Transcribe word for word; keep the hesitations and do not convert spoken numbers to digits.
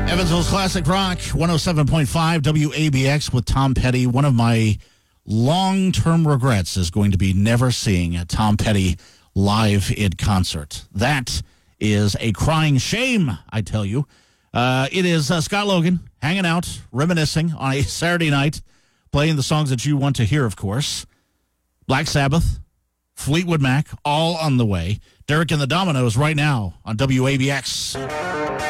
Evansville's Classic Rock, one oh seven point five W A B X with Tom Petty. One of my long-term regrets is going to be never seeing Tom Petty live in concert. That is a crying shame, I tell you. Uh, it is uh, Scott Logan hanging out, reminiscing on a Saturday night, playing the songs that you want to hear, of course. Black Sabbath, Fleetwood Mac, all on the way. Derek and the Dominoes right now on W A B X.